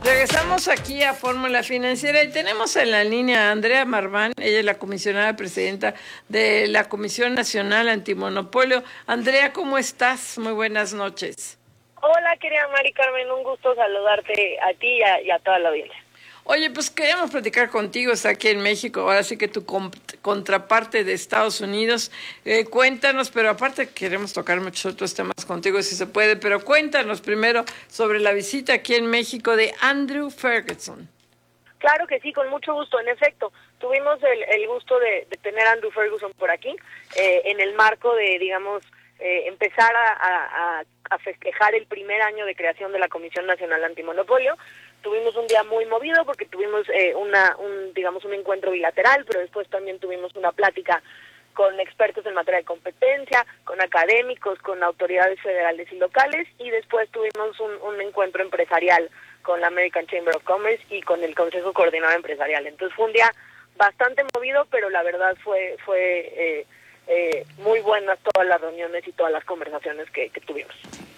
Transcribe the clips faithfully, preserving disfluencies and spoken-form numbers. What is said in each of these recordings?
Regresamos aquí a Fórmula Financiera y tenemos en la línea a Andrea Marván. Ella es la comisionada presidenta de la Comisión Nacional Antimonopolio. Andrea, ¿cómo estás? Muy buenas noches. Hola, querida Mari Carmen, un gusto saludarte a ti y a, y a toda la audiencia. Oye, pues queríamos platicar contigo, está aquí en México, ahora sí que tu contraparte de Estados Unidos. Eh, cuéntanos, pero aparte queremos tocar muchos otros temas contigo si se puede, pero cuéntanos primero sobre la visita aquí en México de Andrew Ferguson. Claro que sí, con mucho gusto. En efecto, tuvimos el, el gusto de, de tener a Andrew Ferguson por aquí, eh, en el marco de, digamos, eh, empezar a, a, a festejar el primer año de creación de la Comisión Nacional Antimonopolio. Tuvimos un día muy movido porque tuvimos eh, una, un, digamos, un encuentro bilateral, pero después también tuvimos una plática con expertos en materia de competencia, con académicos, con autoridades federales y locales, y después tuvimos un, un encuentro empresarial con la American Chamber of Commerce y con el Consejo Coordinador Empresarial. Entonces fue un día bastante movido, pero la verdad fue fue eh, eh, muy buenas todas las reuniones y todas las conversaciones que, que tuvimos.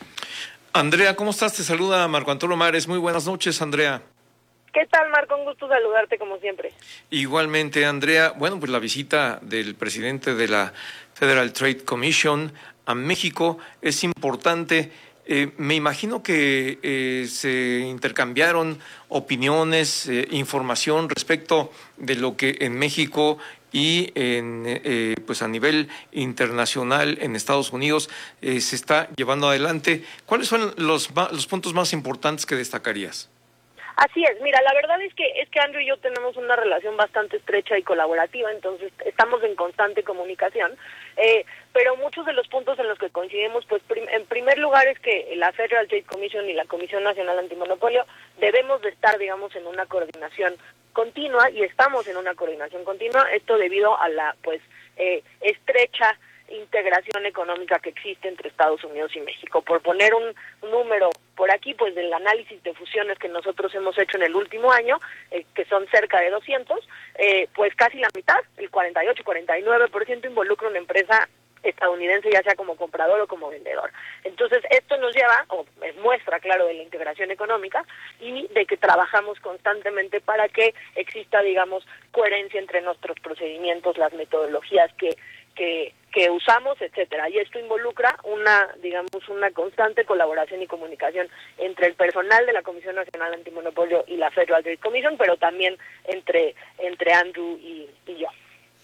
Andrea, ¿cómo estás? Te saluda Marco Antonio Mares. Muy buenas noches, Andrea. ¿Qué tal, Marco? Un gusto saludarte como siempre. Igualmente, Andrea. Bueno, pues la visita del presidente de la Federal Trade Commission a México es importante. Eh, me imagino que eh, se intercambiaron opiniones, eh, información respecto de lo que en México y en, eh, pues a nivel internacional en Estados Unidos eh, se está llevando adelante. ¿Cuáles son los, los puntos más importantes que destacarías? Así es, mira, la verdad es que es que Andrew y yo tenemos una relación bastante estrecha y colaborativa, entonces estamos en constante comunicación, eh, pero muchos de los puntos en los que coincidimos, pues prim en primer lugar es que la Federal Trade Commission y la Comisión Nacional Antimonopolio debemos de estar, digamos, en una coordinación continua, y estamos en una coordinación continua, esto debido a la, pues, eh, estrecha integración económica que existe entre Estados Unidos y México. Por poner un, un número por aquí, pues del análisis de fusiones que nosotros hemos hecho en el último año, eh, que son cerca de doscientos, eh, pues casi la mitad, el cuarenta y ocho, cuarenta y nueve por ciento involucra una empresa estadounidense, ya sea como comprador o como vendedor. Entonces, esto nos lleva, o muestra, claro, de la integración económica y de que trabajamos constantemente para que exista, digamos, coherencia entre nuestros procedimientos, las metodologías que que, que usamos, etcétera. Y esto involucra una, digamos, una constante colaboración y comunicación entre el personal de la Comisión Nacional Antimonopolio y la Federal Trade Commission, pero también entre, entre Andrew y, y yo.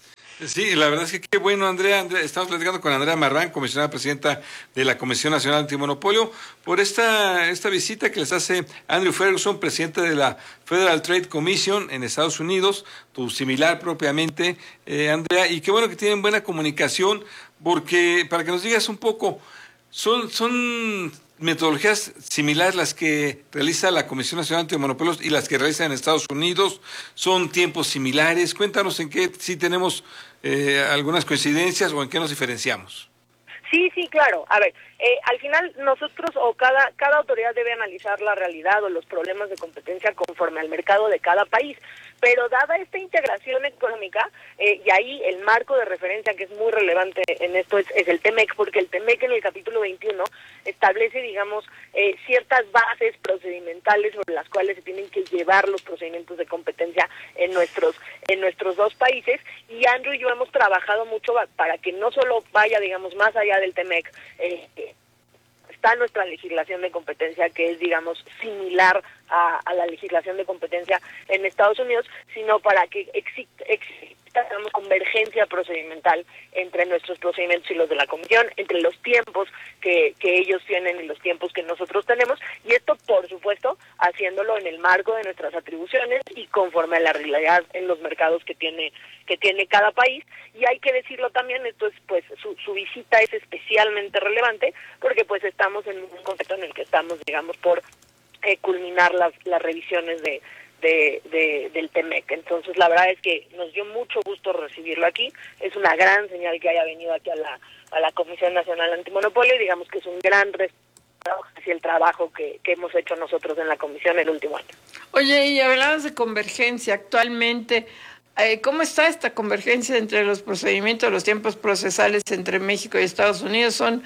Sí, la verdad es que qué bueno, Andrea. Andrea, estamos platicando con Andrea Marván, comisionada presidenta de la Comisión Nacional Antimonopolio, por esta esta visita que les hace Andrew Ferguson, presidente de la Federal Trade Commission en Estados Unidos, tu similar propiamente, eh, Andrea, y qué bueno que tienen buena comunicación, porque para que nos digas un poco, son son metodologías similares las que realiza la Comisión Nacional Antimonopolios y las que realiza en Estados Unidos, son tiempos similares. Cuéntanos en qué sí tenemos eh, algunas coincidencias o en qué nos diferenciamos. Sí, sí, claro. A ver, eh, al final nosotros o cada cada autoridad debe analizar la realidad o los problemas de competencia conforme al mercado de cada país. Pero dada esta integración económica, eh, y ahí el marco de referencia que es muy relevante en esto es, es el TEMEC, porque el TEMEC en el capítulo veintiuno establece, digamos, eh, ciertas bases procedimentales sobre las cuales se tienen que llevar los procedimientos de competencia en nuestros en nuestros dos países, y Andrew y yo hemos trabajado mucho para que no solo vaya, digamos, más allá del TEMEC, eh, está nuestra legislación de competencia, que es, digamos, similar a, a la legislación de competencia en Estados Unidos, sino para que exista, exista digamos, convergencia procedimental entre nuestros procedimientos y los de la Comisión, entre los tiempos que, que ellos tienen y los tiempos que nosotros tenemos, y esto, por supuesto, haciéndolo en el marco de nuestras atribuciones y conforme a la realidad en los mercados que tiene que tiene cada país. Y hay que decirlo también, esto es, pues, su, su visita es especialmente relevante porque pues estamos en un contexto en el que estamos, digamos, por eh, culminar las, las revisiones de, de, de del TEMEC. Entonces, la verdad es que nos dio mucho gusto recibirlo aquí. Es una gran señal que haya venido aquí a la, a la Comisión Nacional Antimonopolio, y digamos que es un gran resultado hacia el trabajo que, que hemos hecho nosotros en la Comisión el último año. Oye, y hablabas de convergencia actualmente. Eh, ¿Cómo está esta convergencia entre los procedimientos, los tiempos procesales entre México y Estados Unidos? ¿Son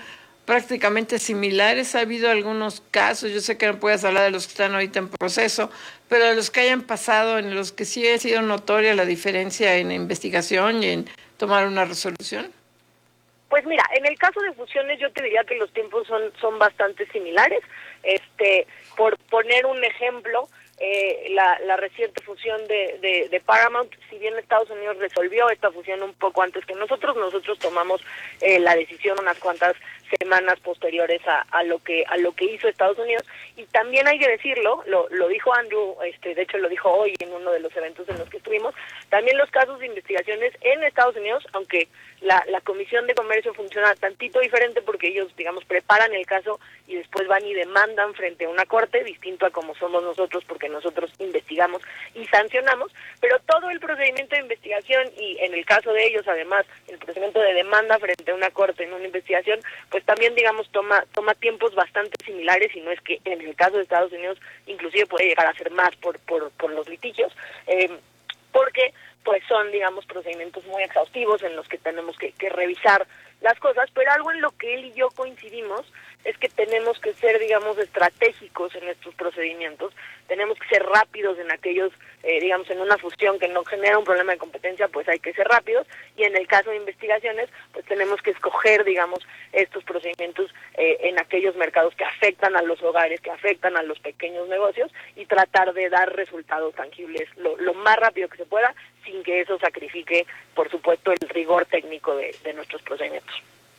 prácticamente similares. Ha habido algunos casos, yo sé que no puedes hablar de los que están ahorita en proceso, pero de los que hayan pasado, en los que sí ha sido notoria la diferencia en la investigación y en tomar una resolución. Pues mira, en el caso de fusiones yo te diría que los tiempos son, son bastante similares. Este, por poner un ejemplo, eh, la, la reciente fusión de, de, de Paramount, si bien Estados Unidos resolvió esta fusión un poco antes que nosotros, nosotros tomamos eh, la decisión unas cuantas semanas posteriores a, a lo que a lo que hizo Estados Unidos. Y también hay que decirlo, lo, lo dijo Andrew, este, de hecho lo dijo hoy en uno de los eventos en los que estuvimos, también los casos de investigaciones en Estados Unidos, aunque la, la Comisión de Comercio funciona tantito diferente porque ellos, digamos, preparan el caso y después van y demandan frente a una corte, distinto a como somos nosotros, porque nosotros investigamos y sancionamos, pero todo el procedimiento de investigación y en el caso de ellos, además, el procedimiento de demanda frente a una corte en una investigación, pues también, digamos, toma toma tiempos bastante similares, y no es que en el caso de Estados Unidos inclusive puede llegar a ser más por, por, por los litigios, eh, porque pues son, digamos, procedimientos muy exhaustivos en los que tenemos que, que revisar las cosas, pero algo en lo que él y yo coincidimos es que tenemos que ser, digamos, estratégicos en estos procedimientos, tenemos que ser rápidos en aquellos, eh, digamos, en una fusión que no genera un problema de competencia, pues hay que ser rápidos, y en el caso de investigaciones, pues tenemos que escoger, digamos, estos procedimientos eh, en aquellos mercados que afectan a los hogares, que afectan a los pequeños negocios, y tratar de dar resultados tangibles lo, lo más rápido que se pueda, sin que eso sacrifique, por supuesto, el rigor técnico de, de nuestros procedimientos.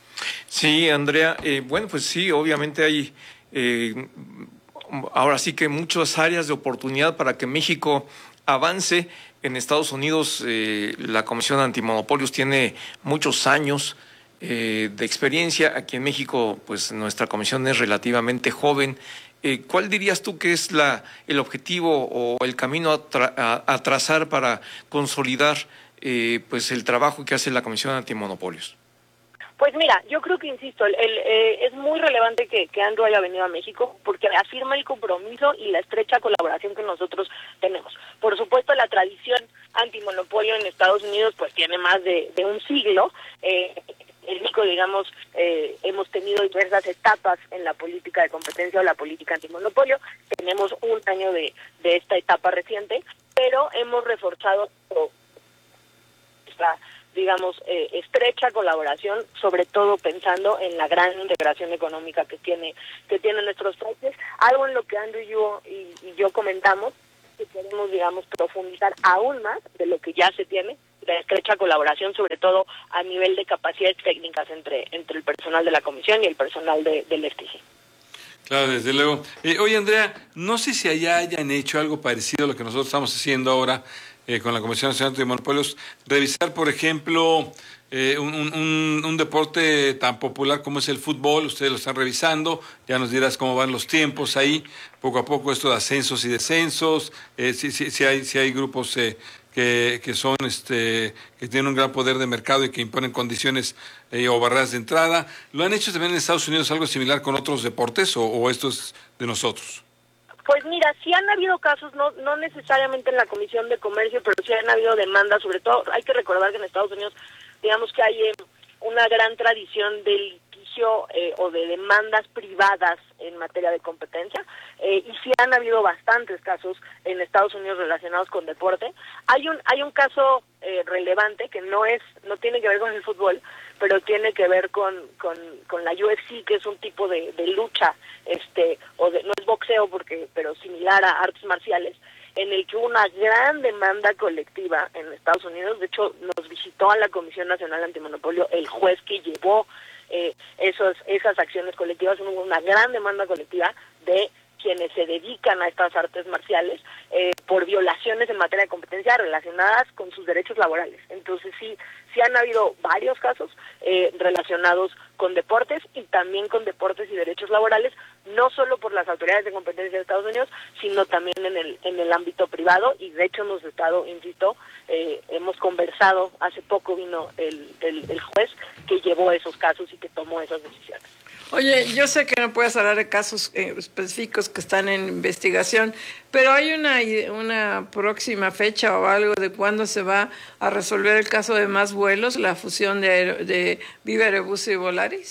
Sí, Andrea, eh, bueno, pues sí, obviamente hay eh, ahora sí que muchas áreas de oportunidad para que México avance. En Estados Unidos eh, la Comisión Antimonopolios tiene muchos años eh, de experiencia. Aquí en México, pues nuestra comisión es relativamente joven. Eh, ¿Cuál dirías tú que es la el objetivo o el camino a, tra a, a trazar para consolidar eh, pues el trabajo que hace la Comisión Antimonopolios? Pues mira, yo creo que, insisto, el, el, eh, es muy relevante que, que Andrew haya venido a México porque afirma el compromiso y la estrecha colaboración que nosotros tenemos. Por supuesto, la tradición antimonopolio en Estados Unidos pues tiene más de, de un siglo. Eh, en México, digamos, eh, hemos tenido diversas etapas en la política de competencia o la política antimonopolio. Tenemos un año de, de esta etapa reciente, pero hemos reforzado esta, digamos, eh, estrecha colaboración, sobre todo pensando en la gran integración económica que tiene que tienen nuestros países, algo en lo que Andrew y yo, y, y yo comentamos, que queremos, digamos, profundizar aún más de lo que ya se tiene, la estrecha colaboración, sobre todo a nivel de capacidades técnicas entre entre el personal de la Comisión y el personal de, del F T C. Claro, desde luego. Eh, oye, Andrea, no sé si allá hayan hecho algo parecido a lo que nosotros estamos haciendo ahora eh, con la Comisión Nacional de Monopolios, revisar, por ejemplo, eh, un, un, un deporte tan popular como es el fútbol. Ustedes lo están revisando, ya nos dirás cómo van los tiempos ahí, poco a poco esto de ascensos y descensos, eh, si, si, si, hay, si hay grupos eh, que, que son este que tienen un gran poder de mercado y que imponen condiciones eh, o barreras de entrada. ¿Lo han hecho también en Estados Unidos algo similar con otros deportes o, o esto es de nosotros? Pues mira, sí han habido casos, no no necesariamente en la Comisión de Comercio, pero sí han habido demandas, sobre todo hay que recordar que en Estados Unidos, digamos que hay eh, una gran tradición del Eh, o de demandas privadas en materia de competencia, eh, y sí han habido bastantes casos en Estados Unidos relacionados con deporte. Hay un hay un caso eh, relevante que no es no tiene que ver con el fútbol, pero tiene que ver con con, con la U F C, que es un tipo de, de lucha, este o de, no es boxeo porque pero similar a artes marciales, en el que hubo una gran demanda colectiva en Estados Unidos. De hecho, nos visitó a la Comisión Nacional Antimonopolio el juez que llevó eh, esos, esas acciones colectivas. Hubo una gran demanda colectiva de quienes se dedican a estas artes marciales eh, por violaciones en materia de competencia relacionadas con sus derechos laborales. Entonces sí, sí han habido varios casos eh, relacionados con deportes y también con deportes y derechos laborales, no solo por las autoridades de competencia de Estados Unidos, sino también en el en el ámbito privado. Y de hecho hemos estado, insisto, eh, hemos conversado, hace poco vino el, el, el juez que llevó esos casos y que tomó esas decisiones. Oye, yo sé que no puedes hablar de casos eh, específicos que están en investigación, pero ¿hay una, una próxima fecha o algo de cuándo se va a resolver el caso de Más Vuelos, la fusión de, de Viva Aerobús y Volaris?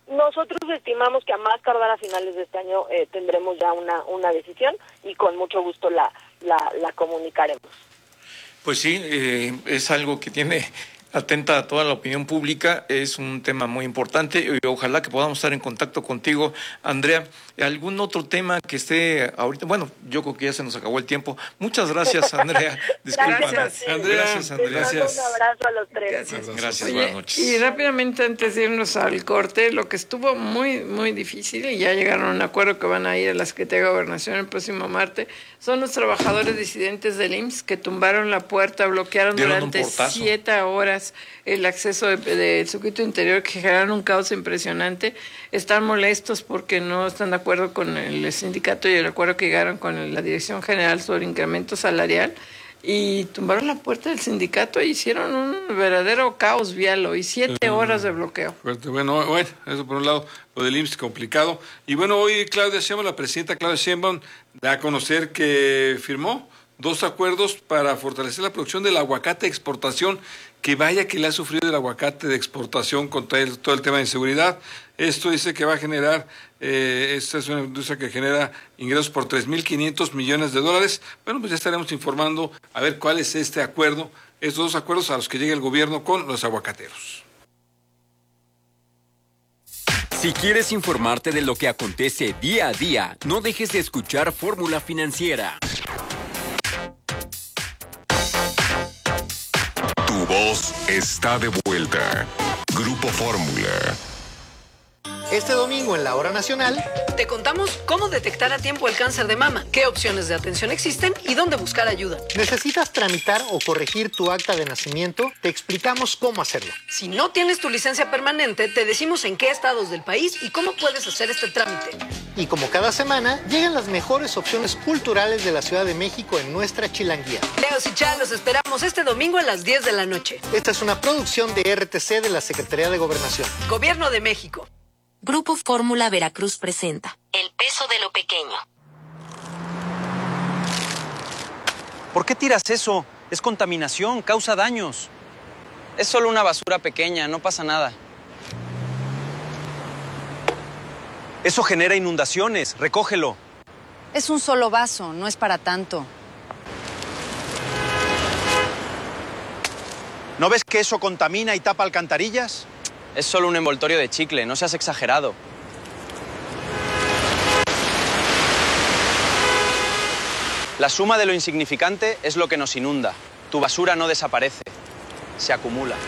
Nosotros estimamos que a más tardar a finales de este año eh, tendremos ya una, una decisión y con mucho gusto la, la, la comunicaremos. Pues sí, eh, es algo que tiene atenta a toda la opinión pública, es un tema muy importante y ojalá que podamos estar en contacto contigo, Andrea. ¿Algún otro tema que esté ahorita? Bueno, yo creo que ya se nos acabó el tiempo. Muchas gracias, Andrea. Disculpa. Gracias, Andrea. Gracias, Andrea. Gracias. Un abrazo a los tres. Gracias. Gracias, Oye, buenas noches. y rápidamente antes de irnos al corte, lo que estuvo muy, muy difícil, y ya llegaron a un acuerdo que van a ir a la Secretaría de Gobernación el próximo martes, son los trabajadores disidentes del I M S S que tumbaron la puerta, bloquearon Dieron un durante portazo. siete horas el acceso del de circuito interior, que generaron un caos impresionante. Están molestos porque no están de acuerdo con el sindicato y el acuerdo que llegaron con la Dirección General sobre incremento salarial, y tumbaron la puerta del sindicato e hicieron un verdadero caos vial y siete horas de bloqueo. Fuerte. Bueno, bueno, eso por un lado, lo del I M S S complicado. Y bueno, hoy Claudia Sheinbaum, la presidenta Claudia Sheinbaum, da a conocer que firmó dos acuerdos para fortalecer la producción del aguacate de exportación, que vaya que le ha sufrido el aguacate de exportación con todo el, todo el tema de inseguridad. Esto dice que va a generar, eh, esta es una industria que genera ingresos por tres mil quinientos millones de dólares. Bueno, pues ya estaremos informando a ver cuál es este acuerdo, estos dos acuerdos a los que llega el gobierno con los aguacateros. Si quieres informarte de lo que acontece día a día, no dejes de escuchar Fórmula Financiera. Tu voz está de vuelta. Grupo Fórmula. Este domingo en la Hora Nacional te contamos cómo detectar a tiempo el cáncer de mama, qué opciones de atención existen y dónde buscar ayuda. ¿Necesitas tramitar o corregir tu acta de nacimiento? Te explicamos cómo hacerlo. Si no tienes tu licencia permanente, te decimos en qué estados del país y cómo puedes hacer este trámite. Y como cada semana, llegan las mejores opciones culturales de la Ciudad de México en nuestra chilanguía. Leos y Chá, los esperamos este domingo a las diez de la noche. Esta es una producción de R T C de la Secretaría de Gobernación. Gobierno de México. Grupo Fórmula Veracruz presenta El peso de lo pequeño. ¿Por qué tiras eso? Es contaminación, causa daños. Es solo una basura pequeña, no pasa nada. Eso genera inundaciones, recógelo. Es un solo vaso, no es para tanto. ¿No ves que eso contamina y tapa alcantarillas? Es solo un envoltorio de chicle, no seas exagerado. La suma de lo insignificante es lo que nos inunda. Tu basura no desaparece, se acumula.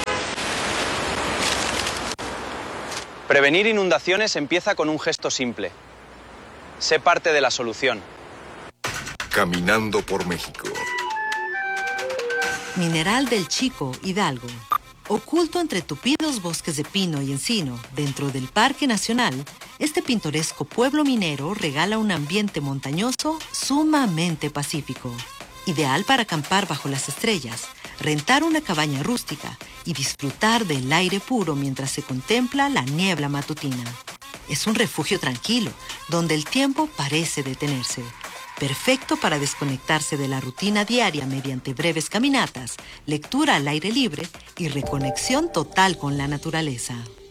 Prevenir inundaciones empieza con un gesto simple. Sé parte de la solución. Caminando por México. Mineral del Chico, Hidalgo. Oculto entre tupidos bosques de pino y encino, dentro del Parque Nacional, este pintoresco pueblo minero regala un ambiente montañoso sumamente pacífico. Ideal para acampar bajo las estrellas, rentar una cabaña rústica y disfrutar del aire puro mientras se contempla la niebla matutina. Es un refugio tranquilo, donde el tiempo parece detenerse. Perfecto para desconectarse de la rutina diaria mediante breves caminatas, lectura al aire libre y reconexión total con la naturaleza.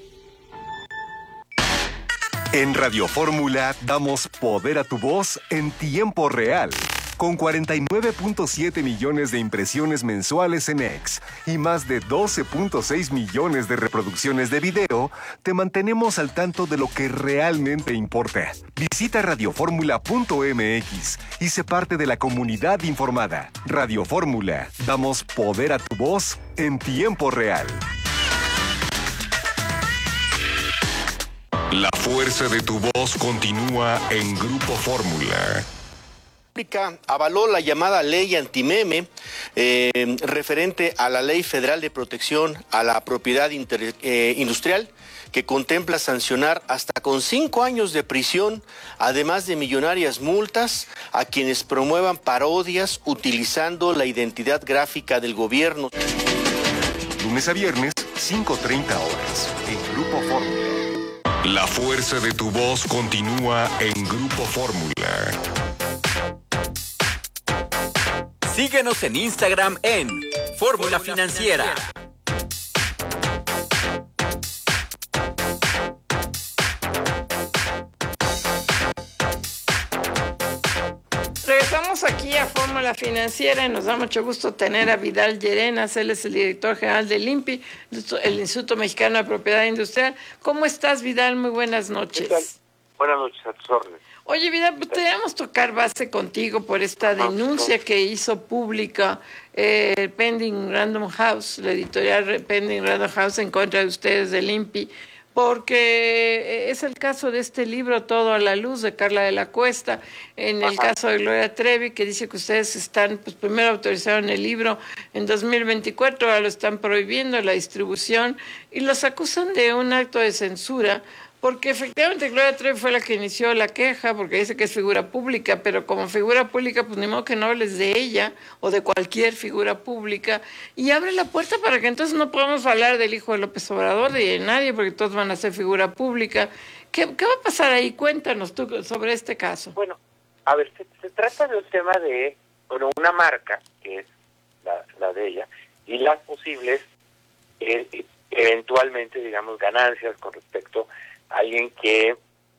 En Radio Fórmula damos poder a tu voz en tiempo real. Con cuarenta y nueve punto siete millones de impresiones mensuales en X y más de doce punto seis millones de reproducciones de video, te mantenemos al tanto de lo que realmente importa. Visita radioformula punto m x y sé parte de la comunidad informada. Radio Fórmula, damos poder a tu voz en tiempo real. La fuerza de tu voz continúa en Grupo Fórmula. Avaló la llamada ley antimeme eh, referente a la Ley Federal de Protección a la Propiedad inter, eh, Industrial, que contempla sancionar hasta con cinco años de prisión, además de millonarias multas, a quienes promuevan parodias utilizando la identidad gráfica del gobierno. Lunes a viernes, cinco treinta horas, en Grupo Fórmula. La fuerza de tu voz continúa en Grupo Fórmula. Síguenos en Instagram en Fórmula Financiera. Regresamos aquí a Fórmula Financiera y nos da mucho gusto tener a Vidal Llerenas. Él es el director general del I N P I, el Instituto Mexicano de Propiedad Industrial. ¿Cómo estás, Vidal? Muy buenas noches. Buenas noches, a tus órdenes. Oye, Vidal, podríamos tocar base contigo por esta denuncia que hizo pública eh, Pending Random House, la editorial Pending Random House, en contra de ustedes del I N P I, porque es el caso de este libro Todo a la Luz de Carla de la Cuesta, en el Ajá. caso de Gloria Trevi, que dice que ustedes están, pues primero autorizaron el libro en dos mil veinticuatro, ahora lo están prohibiendo la distribución y los acusan de un acto de censura, porque efectivamente Gloria Trevi fue la que inició la queja, porque dice que es figura pública, pero como figura pública, pues ni modo que no hables de ella o de cualquier figura pública, y abre la puerta para que entonces no podamos hablar del hijo de López Obrador, de nadie, porque todos van a ser figura pública. ¿Qué, qué va a pasar ahí? Cuéntanos tú sobre este caso. Bueno, a ver, se, se trata de un tema de, bueno, una marca, que es la, la de ella, y las posibles, eh, eventualmente, digamos, ganancias con respecto a alguien que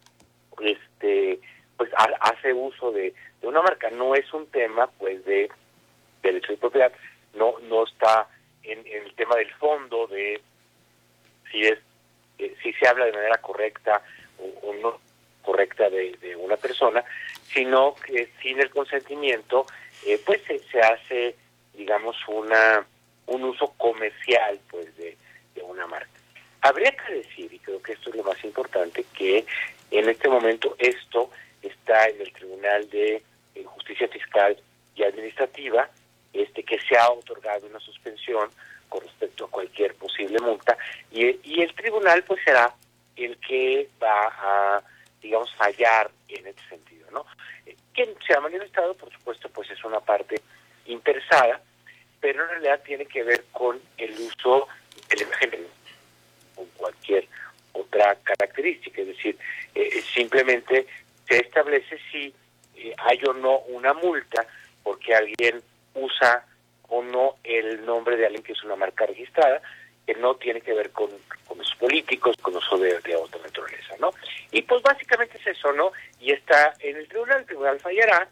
este pues ha, hace uso de, de una marca. No es un tema pues de derecho de propiedad, no no está en, en el tema del fondo de si es eh, si se habla de manera correcta o, o no correcta de, de una persona, sino que sin el consentimiento eh, pues se, se hace, digamos, una un uso comercial pues de, de una marca. Habría que decir, y creo que esto es lo más importante, que en este momento esto está en el Tribunal de Justicia Fiscal y Administrativa, este que se ha otorgado una suspensión con respecto a cualquier posible multa, y, y el tribunal pues será el que va a, digamos, fallar en este sentido, ¿no? Quien se ha manifestado, por supuesto, pues es una parte interesada, pero en realidad tiene que ver con el uso de la imagen con cualquier otra característica, es decir, eh, simplemente se establece si eh, hay o no una multa porque alguien usa o no el nombre de alguien que es una marca registrada, que no tiene que ver con, con los políticos, con uso de, de otra naturaleza, ¿no? Y pues básicamente es eso, ¿no? Y está en el tribunal, el tribunal fallará,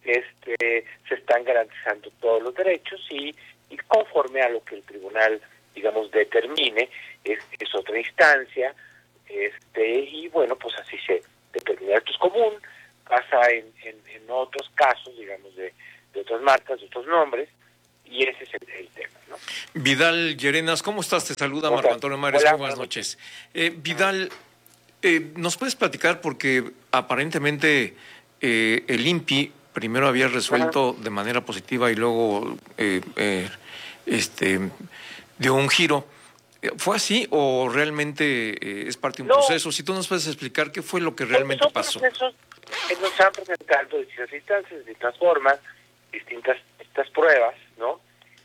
este, se están garantizando todos los derechos y, y conforme a lo que el tribunal, digamos, determine, es, es otra instancia, este y bueno, pues así se determina. Esto es común, pasa en, en, en otros casos, digamos, de, de otras marcas, de otros nombres, y ese es el, el tema, ¿no? Vidal Llerenas, ¿cómo estás? Te saluda Marco Antonio Mares, Hola, buenas noches. Eh, Vidal, eh, ¿nos puedes platicar? Porque aparentemente eh, el I N P I primero había resuelto de manera positiva y luego eh, eh, este dio un giro. ¿Fue así o realmente eh, es parte de un no. proceso? Si tú nos puedes explicar qué fue lo que realmente son pasó. Procesos que nos han presentado distintas instancias, distintas formas, distintas estas pruebas, ¿no?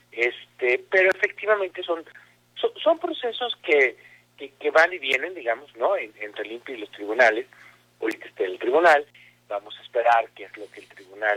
Este, pero efectivamente son son, son procesos que, que que van y vienen, digamos, ¿no? En, entre el I N P I y los tribunales. Ahorita está el tribunal, vamos a esperar qué es lo que el tribunal,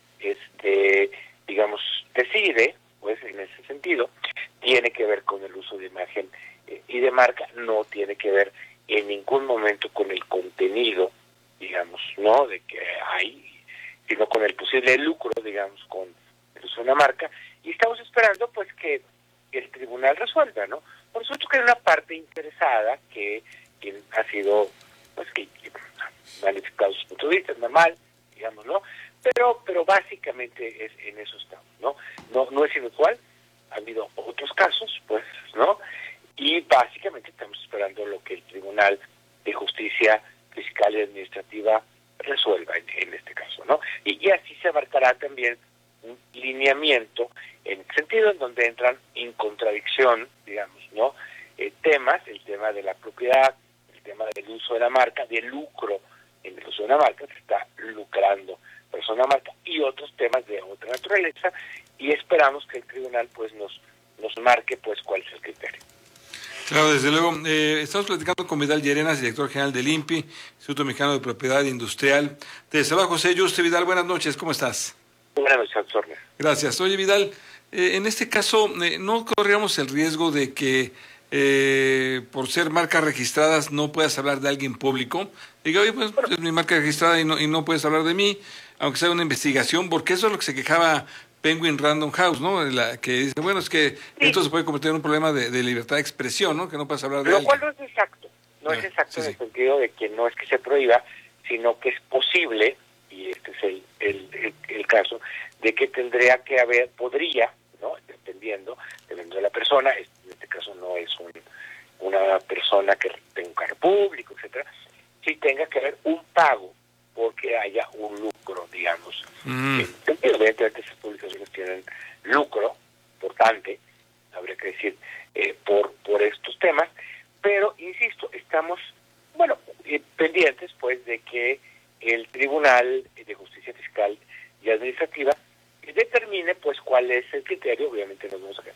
este, digamos, decide, pues en ese sentido. Tiene que ver con el uso de imagen eh, y de marca, no tiene que ver en ningún momento con el contenido, digamos, ¿no? De que hay, sino con el posible lucro, digamos, con el uso de una marca. Y estamos esperando, pues, que el tribunal resuelva, ¿no? Por supuesto que hay una parte interesada que, que ha sido, pues, que, que ha manifestado sus puntos de vista, es normal, digamos, ¿no? Pero, pero básicamente es, en eso estamos, ¿no? No, no es inusual. Ha habido otros casos, pues, ¿no? Y básicamente estamos esperando lo que el Tribunal de Justicia Fiscal y Administrativa resuelva en, en este caso, ¿no? Y, y así se abarcará también un lineamiento en el sentido en donde entran en contradicción, digamos, ¿no? Eh, temas, el tema de la propiedad, el tema del uso de la marca, del lucro en el uso de una marca, se está lucrando persona marca y otros temas de otra naturaleza, y esperamos que el tribunal pues nos nos marque pues cuál es el criterio. Claro, desde luego. Eh, estamos platicando con Vidal Llerenas, director general del I N P I, Instituto Mexicano de Propiedad Industrial. Te saluda José Yuste. Vidal, buenas noches, ¿cómo estás? Buenas noches, Antonio. Gracias. Oye, Vidal, eh, en este caso, eh, ¿no corríamos el riesgo de que eh, por ser marcas registradas no puedas hablar de alguien público? Diga, oye, pues es mi marca registrada y no, y no puedes hablar de mí. aunque sea una investigación, porque eso es lo que se quejaba Penguin Random House, ¿no? La que dice, bueno, es que sí. esto se puede convertir en un problema de, de libertad de expresión, ¿no? Que no puedes hablar de Lo alguien. cual no es exacto, no ah, es exacto sí, en el sí. sentido de que no es que se prohíba, sino que es posible, y este es el, el, el, el caso, de que tendría que haber, podría, ¿no? Dependiendo, dependiendo de la persona, en este caso no es un, una persona que tenga un cargo público, etcétera, si tenga que haber un pago porque haya un lucro, digamos. Mm. Evidentemente esas publicaciones tienen lucro importante, habría que decir, eh, por, por estos temas, pero, insisto, estamos, bueno, eh, pendientes, pues, de que el Tribunal de Justicia Fiscal y Administrativa determine, pues, cuál es el criterio. Obviamente nos vamos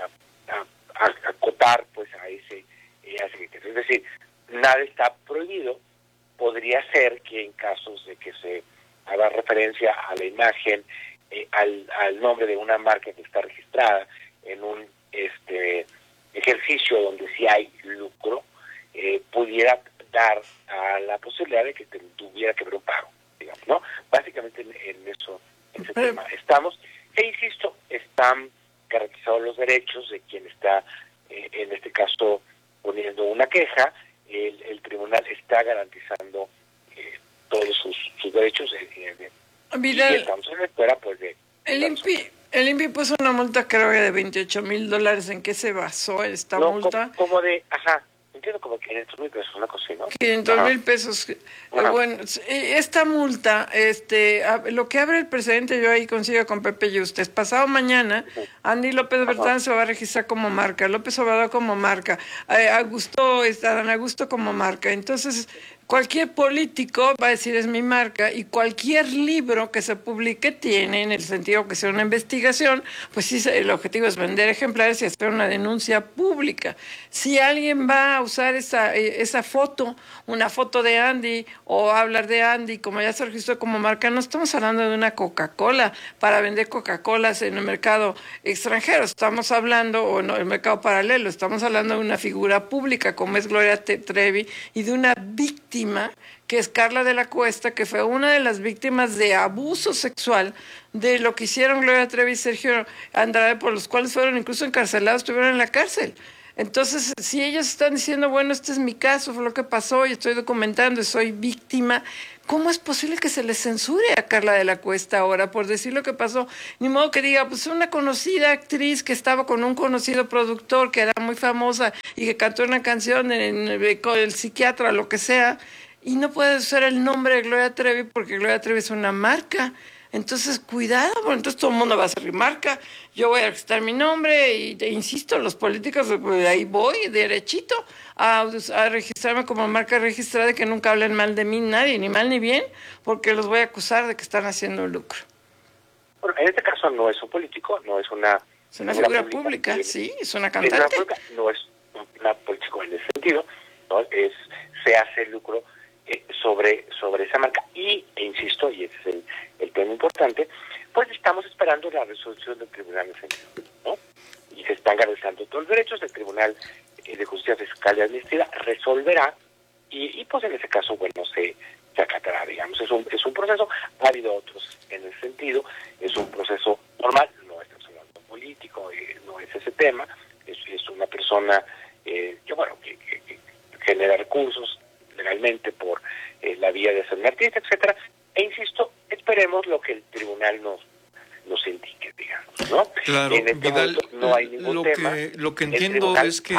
a, a, a acotar, pues, a ese, eh, a ese criterio. Es decir, nada está prohibido. Podría ser que en casos de que se haga referencia a la imagen, eh, al, al nombre de una marca que está registrada en un este ejercicio donde sí hay lucro, eh, pudiera dar a la posibilidad de que te, tuviera que haber un pago, digamos, ¿no? Básicamente en, en eso, en ese tema estamos. E insisto, están garantizados los derechos de quien está, eh, en este caso, poniendo una queja. El, el tribunal está garantizando eh, todos sus, sus derechos eh, eh, Vidal, y estamos en la espera, pues, de... El INPI, el INPI puso una multa, creo que de veintiocho mil dólares. ¿En qué se basó esta no, multa? Como, como de, ajá, entiendo, como quinientos mil pesos, una cosa así, ¿no? quinientos mil pesos. Ajá. Bueno, esta multa, este, lo que abre el precedente, yo ahí consigo con Pepe Yustes. Pasado mañana, Andy López Bertán se va a registrar como marca, López Obrador como marca, eh, Augusto, Adán Augusto como marca. Entonces, cualquier político va a decir es mi marca, y cualquier libro que se publique tiene, en el sentido que sea una investigación, pues sí, el objetivo es vender ejemplares y hacer una denuncia pública. Si alguien va a usar esa, esa foto, una foto de Andy, o hablar de Andy, como ya se registró como marca, no estamos hablando de una Coca-Cola para vender Coca-Colas en el mercado extranjero, estamos hablando, o en el mercado paralelo, estamos hablando de una figura pública como es Gloria Trevi y de una víctima que es Carla de la Cuesta, que fue una de las víctimas de abuso sexual de lo que hicieron Gloria Trevi y Sergio Andrade, por los cuales fueron incluso encarcelados, estuvieron en la cárcel. Entonces, si ellos están diciendo, bueno, este es mi caso, fue lo que pasó, y estoy documentando y soy víctima, ¿cómo es posible que se le censure a Carla de la Cuesta ahora por decir lo que pasó? Ni modo que diga, pues una conocida actriz que estaba con un conocido productor que era muy famosa y que cantó una canción en, en, con el psiquiatra, lo que sea, y no puede usar el nombre de Gloria Trevi porque Gloria Trevi es una marca. Entonces, cuidado, bueno, entonces todo el mundo va a ser marca, yo voy a registrar mi nombre y te insisto, los políticos, pues, ahí voy derechito a, a registrarme como marca registrada y que nunca hablen mal de mí nadie, ni mal ni bien, porque los voy a acusar de que están haciendo lucro. Bueno, en este caso no es un político, no es una... Es una figura pública, pública sí, es una cantante. Es una pública, no es una política en ese sentido, ¿no? Es, se hace lucro eh, sobre, sobre esa marca y, e insisto, y ese es el, el tema importante, pues estamos esperando la resolución del Tribunal de Sentido, ¿no? Y se están garantizando todos los derechos, el Tribunal de Justicia Fiscal y Administrativa resolverá y, y pues en ese caso, bueno, se, se acatará, digamos, es un, es un proceso, ha habido otros en ese sentido, es un proceso normal, no estamos hablando político, eh, no es ese tema, es, es una persona eh, que, bueno, que, que, que genera recursos legalmente por eh, la vía de ser un artista, etcétera, e insisto, esperemos lo que el tribunal nos nos indique, digamos, ¿no? Claro, en este Vidal, no hay ningún lo tema. que lo que entiendo es que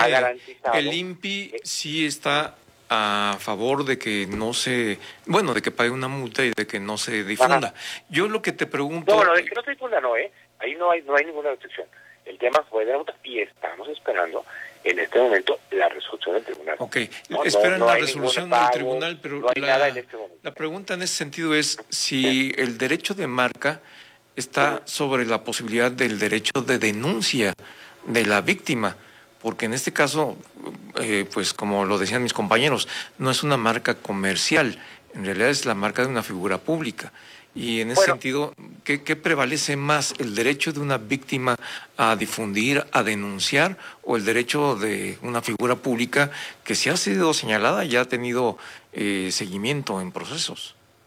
el INPI sí está a favor de que no se, bueno, de que pague una multa y de que no se difunda. Ajá. Yo lo que te pregunto... No, bueno, de que no se difunda no, ¿eh? Ahí no hay no hay ninguna restricción. El tema fue de la multa y estamos esperando en este momento la resolución del tribunal. Ok, no, esperan no, no la resolución pago, del tribunal, pero no hay la, nada en este la pregunta en ese sentido es si sí. el derecho de marca está sobre la posibilidad del derecho de denuncia de la víctima, porque en este caso, eh, pues como lo decían mis compañeros, no es una marca comercial, en realidad es la marca de una figura pública. Y en ese bueno, sentido, ¿qué, ¿qué prevalece más? ¿El derecho de una víctima a difundir, a denunciar, o el derecho de una figura pública que si ha sido señalada ya ha tenido eh, seguimiento en procesos?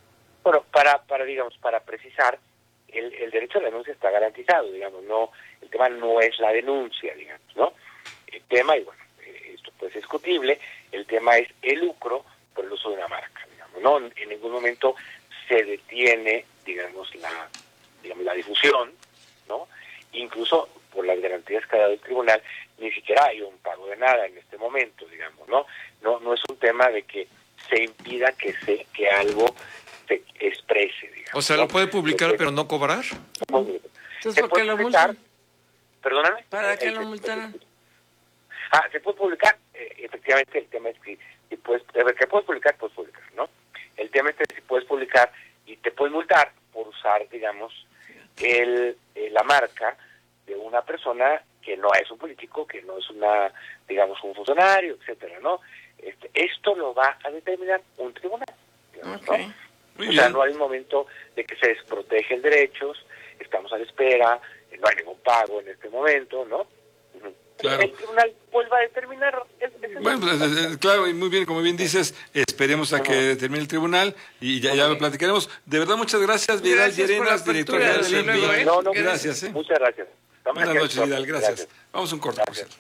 Bueno, para, para digamos, para precisar, el, el derecho a la denuncia está garantizado, digamos, no, el tema no es la denuncia, digamos, ¿no? El tema, y bueno, esto pues es discutible, el tema es el lucro por el uso de una marca, digamos, ¿no? En ningún momento se detiene, digamos, la, digamos, la difusión, ¿no? Incluso por las garantías que ha dado el tribunal, ni siquiera hay un pago de nada en este momento, digamos, ¿no? No, no es un tema de que se impida que se, que algo se exprese, digamos. O sea, ¿no? lo puede publicar, pero no cobrar. Entonces, ¿por qué lo multan? Perdóname. ¿Para qué lo multaron? Ah, se puede publicar, eh, efectivamente el tema es que si puedes, que puedes publicar, puedes publicar, ¿no? El tema es que si puedes publicar y te puedes multar por usar, digamos, el, eh, la marca de una persona que no es un político, que no es una, digamos, un funcionario, etcétera, ¿no? Este, esto lo va a determinar un tribunal, digamos, okay. ¿no? O sea, no hay un momento de que se desprotegen derechos, estamos a la espera, no hay ningún pago en este momento, ¿no? Claro. El tribunal vuelva a determinar. Es, es bueno, pues, eh, claro, y muy bien, como bien dices, esperemos a que determine el tribunal y ya, ya lo platicaremos. De verdad, muchas gracias, Vidal Llerenas, director general del I N P I. No, no, gracias. ¿eh? Muchas gracias. Buenas noches, Vidal, gracias. gracias. Vamos a un corte, por cierto.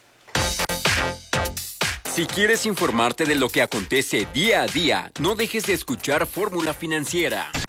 Si quieres informarte de lo que acontece día a día, no dejes de escuchar Fórmula Financiera.